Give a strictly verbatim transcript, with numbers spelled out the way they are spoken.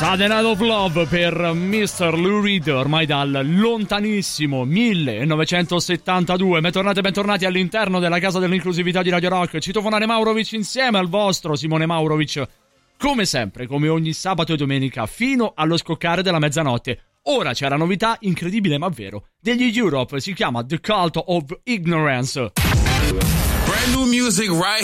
Saturday Night of Love per mister Lou Reed, ormai dal lontanissimo millenovecentosettantadue. Bentornati e bentornati all'interno della casa dell'inclusività di Radio Rock. Citofonare Maurovic insieme al vostro Simone Maurovic, come sempre, come ogni sabato e domenica, fino allo scoccare della mezzanotte. Ora c'è la novità, incredibile ma vero, degli Europe, si chiama The Cult of Ignorance. Brand new music right